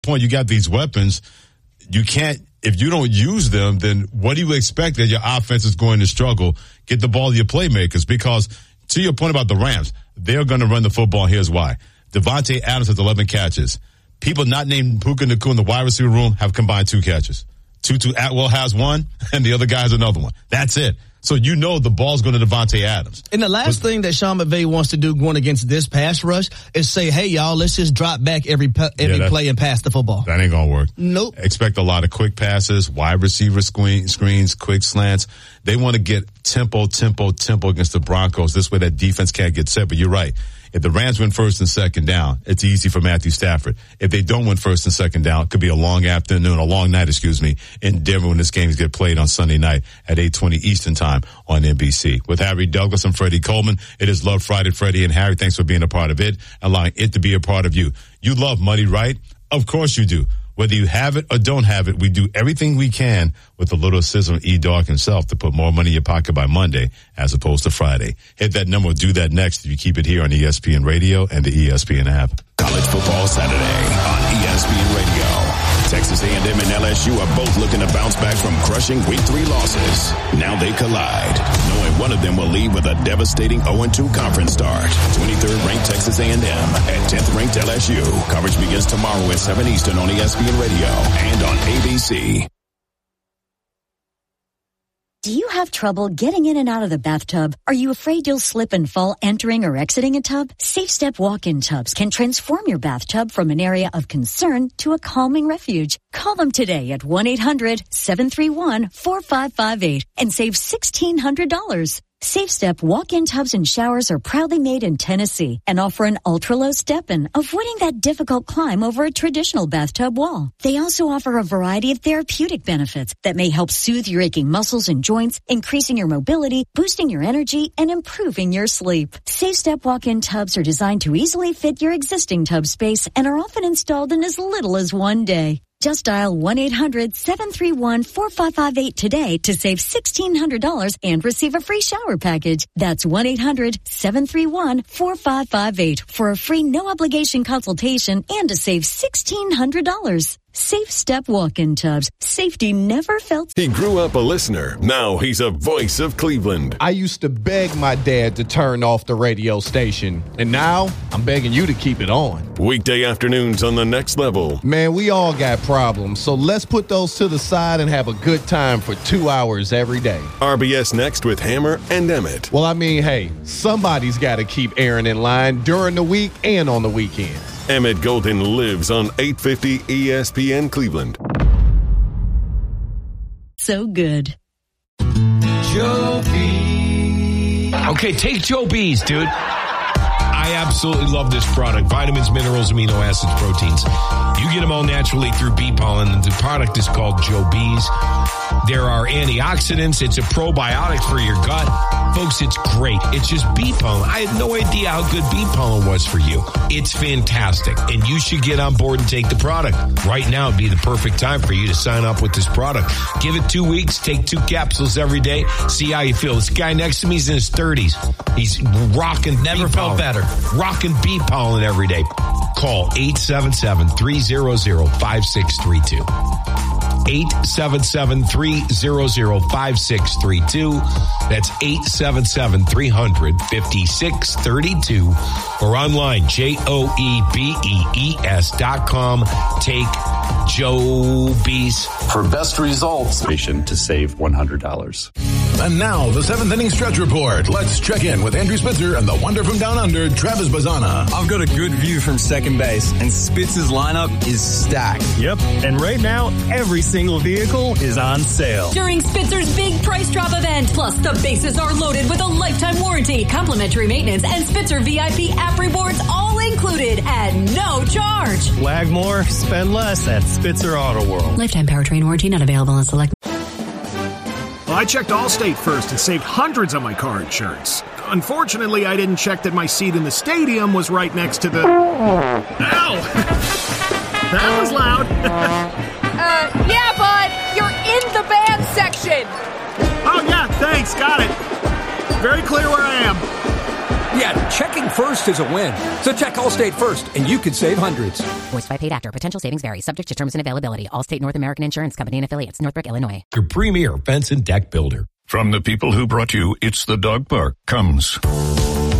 point, you got these weapons. You can't, if you don't use them, then what do you expect that your offense is going to struggle? Get the ball to your playmakers, because to your point about the Rams, they're going to run the football. Here's why. Devontae Adams has 11 catches. People not named Puka Nacua in the wide receiver room have combined 2 catches. Tutu Atwell has 1, and the other guy has another one. That's it. So you know the ball's going to Devontae Adams. And the last thing that Sean McVay wants to do going against this pass rush is say, hey, y'all, let's just drop back every play and pass the football. That ain't going to work. Nope. Expect a lot of quick passes, wide receiver screens, quick slants. They want to get tempo against the Broncos. This way that defense can't get set. But you're right. If the Rams win first and second down, it's easy for Matthew Stafford. If they don't win first and second down, it could be a long night, in Denver when this game gets played on Sunday night at 8:20 Eastern time on NBC. With Harry Douglas and Freddie Coleman, it is Love Friday. Freddie and Harry, thanks for being a part of it, allowing it to be a part of you. You love money, right? Of course you do. Whether you have it or don't have it, we do everything we can with a little sizzle of E-Dog himself to put more money in your pocket by Monday as opposed to Friday. Hit that number. Do that next if you keep it here on ESPN Radio and the ESPN app. College Football Saturday on ESPN Radio. Texas A&M and LSU are both looking to bounce back from crushing Week 3 losses. Now they collide, knowing one of them will leave with a devastating 0-2 conference start. 23rd ranked Texas A&M at 10th ranked LSU. Coverage begins tomorrow at 7 Eastern on ESPN Radio and on ABC. Do you have trouble getting in and out of the bathtub? Are you afraid you'll slip and fall entering or exiting a tub? SafeStep walk-in tubs can transform your bathtub from an area of concern to a calming refuge. Call them today at 1-800-731-4558 and save $1,600. SafeStep walk-in tubs and showers are proudly made in Tennessee and offer an ultra-low step-in, avoiding that difficult climb over a traditional bathtub wall. They also offer a variety of therapeutic benefits that may help soothe your aching muscles and joints, increasing your mobility, boosting your energy, and improving your sleep. SafeStep walk-in tubs are designed to easily fit your existing tub space and are often installed in as little as 1 day. Just dial 1-800-731-4558 today to save $1,600 and receive a free shower package. That's 1-800-731-4558 for a free no-obligation consultation and to save $1,600. SafeStep walk-in tubs. Safety never felt. He grew up a listener. Now he's a voice of Cleveland. I used to beg my dad to turn off the radio station, and now I'm begging you to keep it on. Weekday afternoons on The Next Level. Man, we all got problems, so let's put those to the side and have a good time for 2 hours every day. RBS Next with Hammer and Emmett. Well, I mean, hey, somebody's got to keep Aaron in line during the week and on the weekends. Emmett Golden lives on 850 ESPN Cleveland. So good. Joe B. Okay, take Joe B's, dude. I absolutely love this product. Vitamins, minerals, amino acids, proteins. You get them all naturally through bee pollen, and the product is called Joe B's. There are antioxidants. It's a probiotic for your gut. Folks, it's great. It's just bee pollen. I had no idea how good bee pollen was for you. It's fantastic, and you should get on board and take the product. Right now would be the perfect time for you to sign up with this product. Give it 2 weeks. Take 2 capsules every day. See how you feel. This guy next to me is in his 30s. He's rocking Never felt better. Rocking bee pollen every day. Call 877-300-5632. 877-300-5632. That's 877-300-5632. Or online, JOEBEES.com. Take Joe B's. For best results, to save $100. And now, the 7th inning stretch report. Let's check in with Andrew Spitzer and the wonder from down under, Travis Bazzana. I've got a good view from second base, and Spitzer's lineup is stacked. Yep, and right now, every single vehicle is on sale. During Spitzer's big price drop event, plus the bases are loaded with a lifetime warranty, complimentary maintenance, and Spitzer VIP app rewards all included at no charge. Lag more, spend less at Spitzer Auto World. Lifetime powertrain warranty not available in select. Well, I checked Allstate first and saved hundreds on my car insurance. Unfortunately, I didn't check that my seat in the stadium was right next to the... Ow! That was loud. Yeah, bud, you're in the band section. Oh, yeah, thanks, got it. Very clear where I am. Yeah, checking first is a win. So check Allstate first, and you could save hundreds. Voiced by paid actor. Potential savings vary. Subject to terms and availability. Allstate North American Insurance Company and Affiliates. Northbrook, Illinois. Your premier fence and deck builder. From the people who brought you It's the Dog Park comes